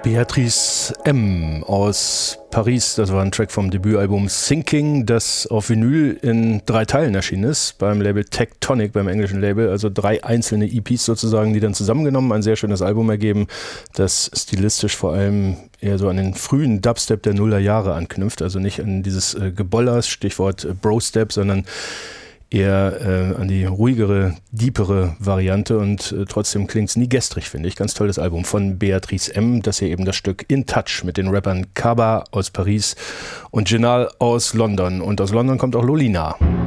Beatrice M. aus Paris, das war ein Track vom Debütalbum Sinking, das auf Vinyl in 3 Teilen erschienen ist, beim Label Tectonic, beim englischen Label, also 3 einzelne EPs sozusagen, die dann zusammengenommen ein sehr schönes Album ergeben, das stilistisch vor allem eher so an den frühen Dubstep der Nullerjahre anknüpft, also nicht an dieses Gebollers, Stichwort Bro-Step, sondern eher an die ruhigere, deepere Variante und trotzdem klingt es nie gestrig, finde ich. Ganz tolles Album von Beatrice M. Das hier eben das Stück In Touch mit den Rappern Kaba aus Paris und Jinal aus London. Und aus London kommt auch Lolina.